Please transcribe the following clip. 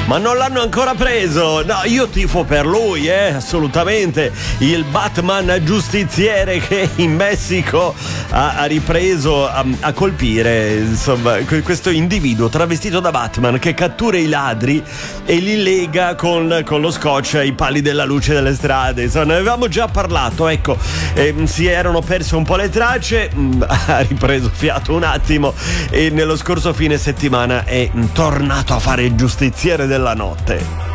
ma non l'hanno ancora preso. No, io tifo per lui, assolutamente. Il Batman giustiziere che in Messico ha ripreso a colpire, insomma, questo individuo travestito da Batman che cattura i ladri e li lega con lo scotch ai pali della luce delle strade. Insomma, ne avevamo già parlato, ecco, si erano perse un po' le tracce, ha ripreso fiato un attimo e nello scorso fine settimana è tornato a fare il giustiziere della notte.